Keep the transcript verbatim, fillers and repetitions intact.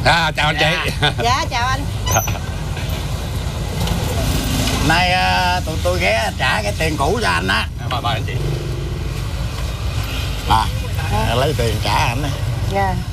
À, chào anh Dạ. chị. Dạ chào anh. Nay à, tụi tôi ghé trả cái tiền cũ cho anh á. Mời mời anh chị. À, lấy tiền trả anh á. Dạ.